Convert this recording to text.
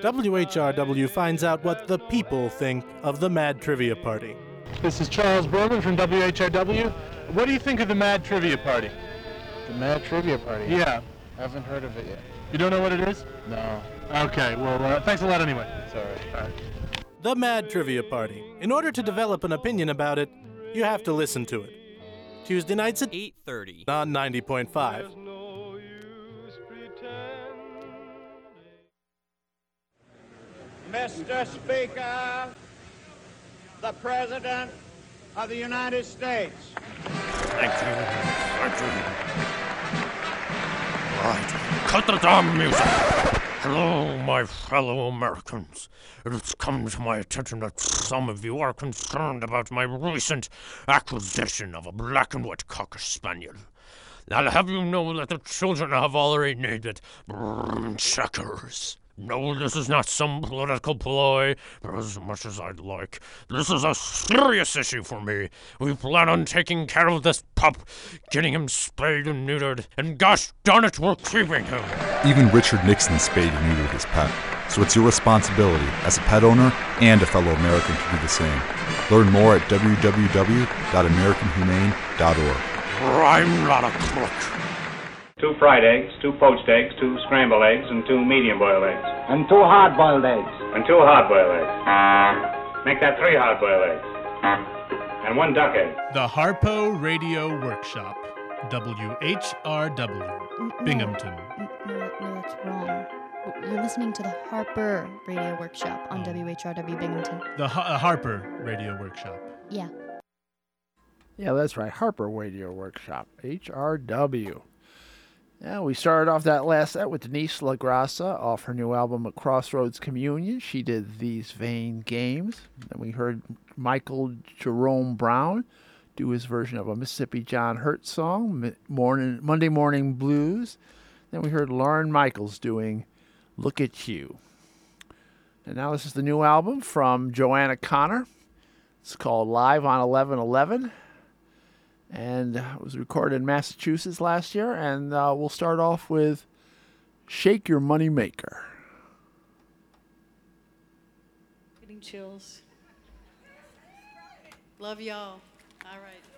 WHRW finds out what the people think of the Mad Trivia Party. This is Charles Berman from WHRW. What do you think of the Mad Trivia Party? The Mad Trivia Party? Yeah. I haven't heard of it yet. You don't know what it is? No. Okay, well, thanks a lot anyway. It's all right. The Mad Trivia Party. In order to develop an opinion about it, you have to listen to it. Tuesday nights at 8:30 on 90.5. Mr. Speaker, the President of the United States. Thank you. Right. Cut the damn music. Hello, my fellow Americans. It has come to my attention that some of you are concerned about my recent acquisition of a black and white Cocker Spaniel. I'll have you know that the children have already named it Checkers. No, this is not some political ploy, for as much as I'd like. This is a serious issue for me. We plan on taking care of this pup, getting him spayed and neutered, and gosh darn it, we're keeping him. Even Richard Nixon spayed and neutered his pet, so it's your responsibility as a pet owner and a fellow American to do the same. Learn more at www.americanhumane.org. I'm not a crook. 2 fried eggs, 2 poached eggs, 2 scrambled eggs, and 2 medium-boiled eggs. And 2 hard-boiled eggs. And 2 hard-boiled eggs. Make that 3 hard-boiled eggs. And 1 duck egg. The Harpo Radio Workshop. WHRW. Binghamton. No, it's wrong. You're listening to the Harper Radio Workshop on WHRW Binghamton. The Harper Radio Workshop. Yeah. Yeah, that's right. Harper Radio Workshop. HRW. Yeah, we started off that last set with Denise LaGrassa off her new album, A Crossroads Communion. She did These Vain Games. Then we heard Michael Jerome Brown do his version of a Mississippi John Hurt song, Monday Morning Blues. Then we heard Lauren Michaels doing Look at You. And now this is the new album from Joanna Connor. It's called Live on 11/11. And it was recorded in Massachusetts last year. And we'll start off with Shake Your Money Maker. Getting chills. Love y'all. All right.